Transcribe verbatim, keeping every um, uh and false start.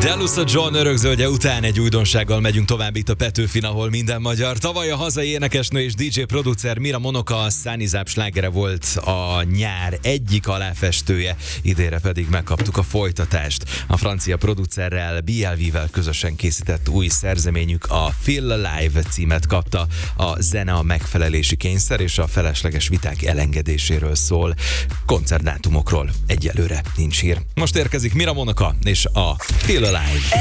Jealous a John örökzöldje után egy újdonsággal megyünk tovább itt a Petőfin, ahol minden magyar. Tavaly a hazai énekesnő és dé dzsé producer Mira Monoka Sunny Zap slágere volt a nyár egyik aláfestője, idénre pedig megkaptuk a folytatást. A francia producerrel, bé el vé-vel közösen készített új szerzeményük, a Feel Alive címet kapta. A zene a megfelelési kényszer és a felesleges viták elengedéséről szól. Koncertdátumokról egyelőre nincs hír. Most érkezik Mira Monoka és a Feel Alive.